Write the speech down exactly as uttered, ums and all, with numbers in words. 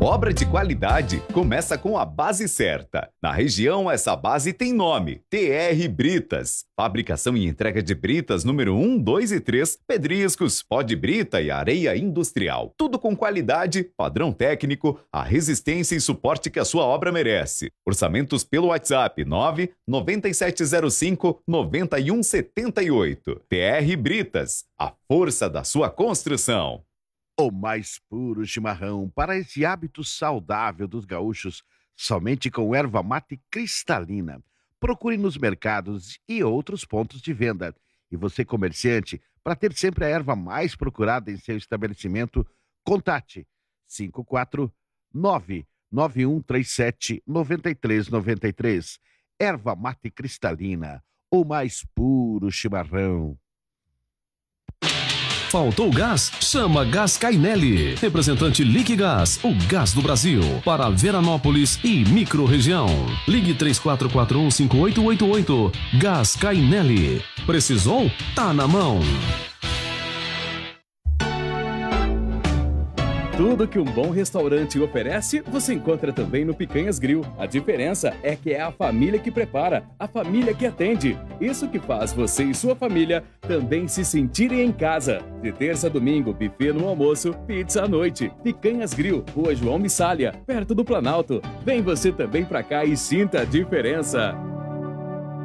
Obra de qualidade começa com a base certa. Na região, essa base tem nome: T R Britas. Fabricação e entrega de britas número um, dois e três, pedriscos, pó de brita e areia industrial. Tudo com qualidade, padrão técnico, a resistência e suporte que a sua obra merece. Orçamentos pelo WhatsApp nove nove sete zero cinco nove um sete oito. T R Britas, a força da sua construção. O mais puro chimarrão para esse hábito saudável dos gaúchos, somente com erva mate cristalina. Procure nos mercados e outros pontos de venda. E você, comerciante, para ter sempre a erva mais procurada em seu estabelecimento, contate cinco quatro nove nove um três sete nove três nove três. Erva mate cristalina, o mais puro chimarrão. Faltou gás? Chama Gás Cainelli. Representante Liquigás, o gás do Brasil. Para Veranópolis e microrregião. Ligue três quatro quatro um cinco oito oito oito. Gás Cainelli. Precisou? Tá na mão. Tudo que um bom restaurante oferece, você encontra também no Picanhas Grill. A diferença é que é a família que prepara, a família que atende. Isso que faz você e sua família também se sentirem em casa. De terça a domingo, buffet no almoço, pizza à noite. Picanhas Grill, Rua João Missalha, perto do Planalto. Vem você também pra cá e sinta a diferença.